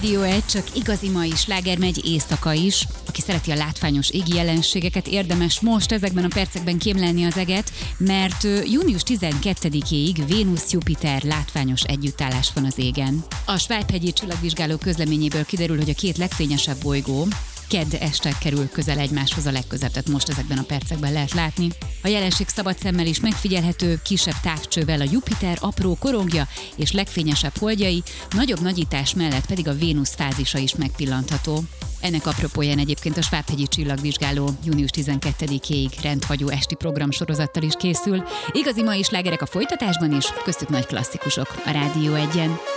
Rádió 1, csak igazi mai sláger megy éjszaka is. Aki szereti a látványos égi jelenségeket, érdemes most ezekben a percekben kémlelni az eget, mert június 12-éig Vénusz-Jupiter látványos együttállás van az égen. A Svájphegyi csillagvizsgáló közleményéből kiderül, hogy a két legfényesebb bolygó kedd este kerül közel egymáshoz a legközelebb, tehát most ezekben a percekben lehet látni. A jelenség szabad szemmel is megfigyelhető, kisebb távcsővel a Jupiter apró korongja és legfényesebb holdjai, nagyobb nagyítás mellett pedig a Vénusz fázisa is megpillantható. Ennek apropóján egyébként a Svájphegyi csillagvizsgáló június 12-éig rendhagyó esti programsorozattal is készül. Igazi mai slágerek a folytatásban is, köztük nagy klasszikusok a Rádió 1-en.